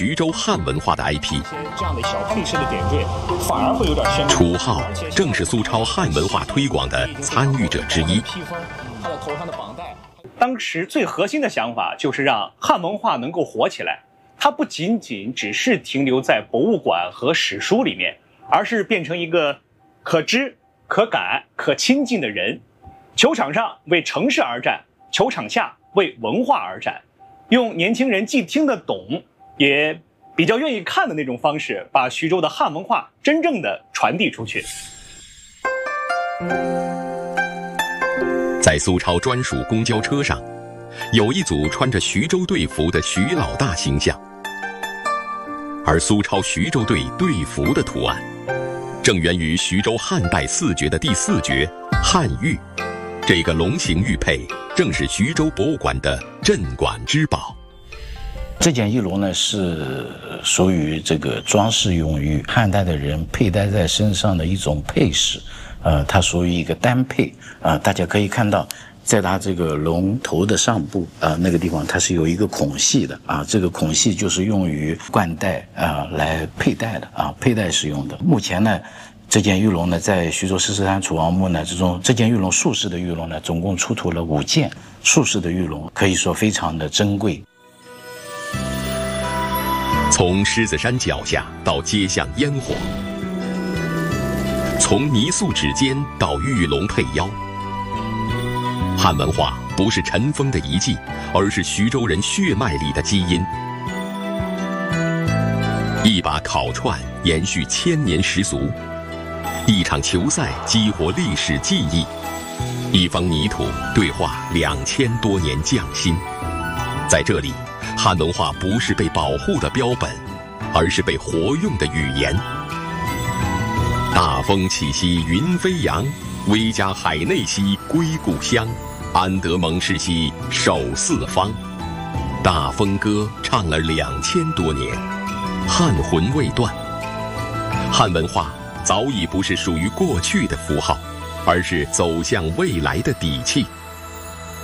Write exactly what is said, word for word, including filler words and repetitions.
徐州汉文化的 I P。 这样的小配饰的点缀，反而会有点鲜明。 楚浩正是苏超汉文化推广的参与者之一。 披风，他的头上的绑带。 当时最核心的想法就是让汉文化能够火起来，它不仅仅只是停留在博物馆和史书里面，而是变成一个可知、可感、可亲近的人。球场上为城市而战，球场下为文化而战，用年轻人既听得懂，也比较愿意看的那种方式，把徐州的汉文化真正的传递出去。 在苏超专属公交车上，有一组穿着徐州队服的徐老大形象，而苏超徐州队队服的图案，正源于徐州汉代四绝的第四绝汉玉。这个龙形玉佩正是徐州博物馆的镇馆之宝。 这件玉龙呢，是属于这个装饰用玉，汉代的人佩戴在身上的一种配饰，呃，它属于一个单佩啊、呃。大家可以看到，在它这个龙头的上部啊、呃、那个地方，它是有一个孔隙的啊，这个孔隙就是用于冠带啊、呃、来佩戴的啊，佩戴使用的。目前呢，这件玉龙呢，在徐州石狮山楚王墓呢，这种这件玉龙竖式的玉龙呢，总共出土了五件竖式的玉龙，可以说非常的珍贵。 从狮子山脚下到街巷烟火，从泥塑指尖到玉龙佩腰，汉文化不是尘封的遗迹，而是徐州人血脉里的基因。一把烤串延续千年习俗，一场球赛激活历史记忆，一方泥土对话两千多年匠心。在这里，汉文化不是被保护的标本，而是被活用的语言。大风起兮云飞扬，威加海内兮归故乡，安得蒙氏兮守四方。大风歌唱了两千多年，汉魂未断。汉文化早已不是属于过去的符号，而是走向未来的底气。